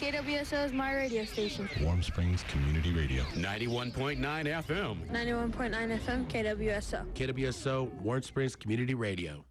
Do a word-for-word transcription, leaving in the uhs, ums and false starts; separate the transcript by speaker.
Speaker 1: K W S O is my radio station.
Speaker 2: Warm Springs Community Radio.
Speaker 3: ninety-one point nine F M.
Speaker 1: ninety-one point nine F M, K W S O.
Speaker 4: K W S O, Warm Springs Community Radio.